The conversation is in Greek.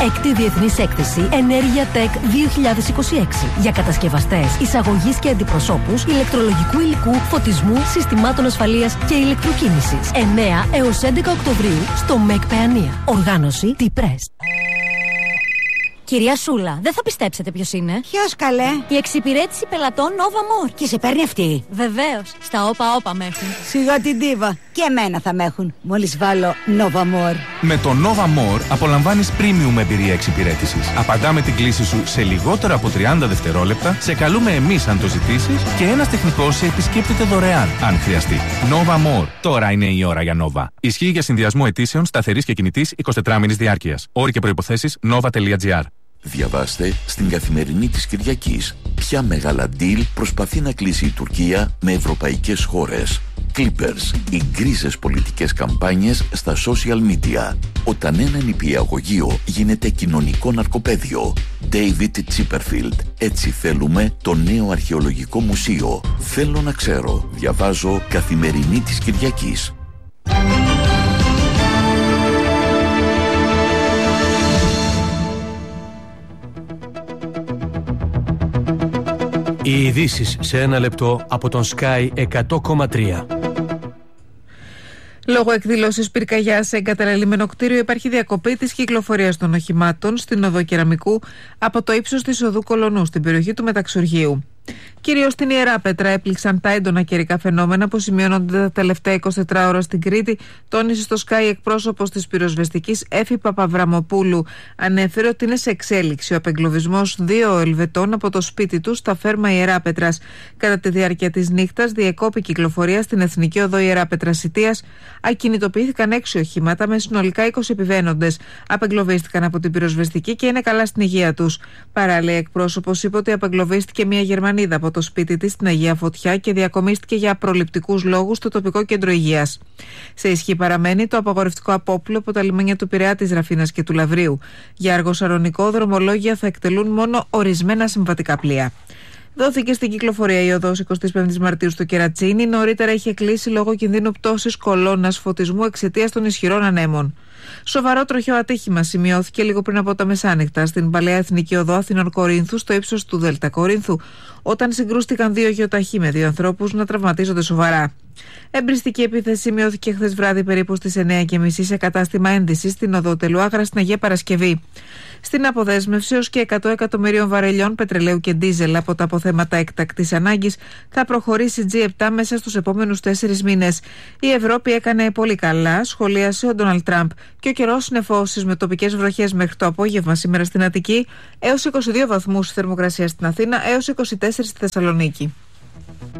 Έκτη Διεθνής Έκθεση Ενέργεια Tech 2026. Για κατασκευαστές, εισαγωγής και αντιπροσώπους ηλεκτρολογικού υλικού, φωτισμού, συστημάτων ασφαλείας και ηλεκτροκίνησης. 9 έως 11 Οκτωβρίου στο ΜΕΚ Παιανία. Οργάνωση T-Press. Κυρία Σούλα, δεν θα πιστέψετε ποιος είναι. Ποιος, καλέ? Η εξυπηρέτηση πελατών Nova More. Και σε παίρνει αυτή? Βεβαίως. Στα όπα με έχουν. Σιγά την ντίβα. Και εμένα θα με έχουν. Μόλις βάλω Nova More. Με το Nova More απολαμβάνεις premium εμπειρία εξυπηρέτησης. Απαντάμε την κλήση σου σε λιγότερα από 30 δευτερόλεπτα, σε καλούμε εμείς αν το ζητήσεις και ένας τεχνικός σε επισκέπτεται δωρεάν αν χρειαστεί. Nova More. Τώρα είναι η ώρα για Nova. Ισχύει για συνδυασμό αιτήσεων σταθερής και κινητής 24 μήνης διάρκειας. Όροι και προϋποθέσεις nova.gr. Διαβάστε στην Καθημερινή της Κυριακής ποια μεγάλα deal προσπαθεί να κλείσει η Τουρκία με ευρωπαϊκές χώρες. Clippers, οι γκρίζες πολιτικές καμπάνιες στα social media. Όταν ένα νηπιαγωγείο γίνεται κοινωνικό ναρκοπαίδιο. David Chipperfield. Έτσι θέλουμε το νέο αρχαιολογικό μουσείο. Θέλω να ξέρω. Διαβάζω Καθημερινή της Κυριακής. Οι ειδήσεις σε ένα λεπτό από τον Sky 100,3. Λόγω εκδήλωσης πυρκαγιάς σε εγκαταλελειμμένο κτίριο υπάρχει διακοπή της κυκλοφορίας των οχημάτων στην οδό Κεραμικού από το ύψος της οδού Κολονού στην περιοχή του Μεταξουργείου. Κυρίως στην Ιεράπετρα έπληξαν τα έντονα καιρικά φαινόμενα που σημειώνονται τα τελευταία 24 ώρα στην Κρήτη, τόνισε στο Sky εκπρόσωπος της πυροσβεστικής Έφη Παπαβραμοπούλου. Ανέφερε ότι είναι σε εξέλιξη ο απεγκλωβισμός 2 Ελβετών από το σπίτι τους στα Φέρμα Ιεράπετρας. Κατά τη διάρκεια της νύχτας διεκόπη κυκλοφορία στην Εθνική Οδό Ιεράπετρας Σιτίας. Ακινητοποιήθηκαν 6 οχήματα με συνολικά 20 επιβαίνοντες. Απεγκλωβίστηκαν από την πυροσβεστική και είναι καλά στην υγεία τους. Παράλληλα, εκπρόσωπος είπε ότι απεγκλωβίστηκε μια Γερμανίδα από το σπίτι της στην Αγία Φωτιά και διακομίστηκε για προληπτικούς λόγους στο τοπικό κέντρο υγείας. Σε ισχύ παραμένει το απαγορευτικό απόπλου από τα λιμάνια του Πειραιά, της Ραφίνας και του Λαβρίου. Για αργοσαρονικό δρομολόγια θα εκτελούν μόνο ορισμένα συμβατικά πλοία. Δόθηκε στην κυκλοφορία η οδός 25 Μαρτίου στο Κερατσίνι. Νωρίτερα είχε κλείσει λόγω κινδύνου πτώσης κολόνας φωτισμού εξαιτίας των ισχυρών ανέμων. Σοβαρό τροχαίο ατύχημα σημειώθηκε λίγο πριν από τα μεσάνυχτα στην παλαιά Εθνική Οδό Αθηνών Κορίνθου στο ύψος του Δέλτα Κορίνθου, όταν συγκρούστηκαν 2 γεωταχή με 2 ανθρώπους να τραυματίζονται σοβαρά. Εμπριστική επίθεση σημειώθηκε χθες βράδυ περίπου στις 9:30 σε κατάστημα ένδυσης στην οδό Τελουάγρα στην Αγία Παρασκευή. Στην αποδέσμευση ως και 100 εκατομμυρίων βαρελιών πετρελαίου και ντίζελ από τα αποθέματα έκτακτης ανάγκης θα προχωρήσει G7 μέσα στους επόμενους 4 μήνες. Η Ευρώπη έκανε πολύ καλά, σχολίασε ο Ντόναλντ Τραμπ, και ο καιρός νεφώσεις με τοπικές βροχές μέχρι το απόγευμα σήμερα στην Αττική, έως 22 βαθμούς θερμοκρασία στην Αθήνα, έως 24 στη Θεσσαλονίκη.